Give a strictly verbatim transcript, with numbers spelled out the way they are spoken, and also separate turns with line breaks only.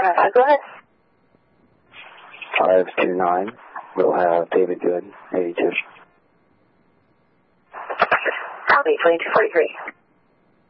Uh, go ahead.
five two nine. We'll have David Good, eighty-two.
Copy, twenty-two forty-three.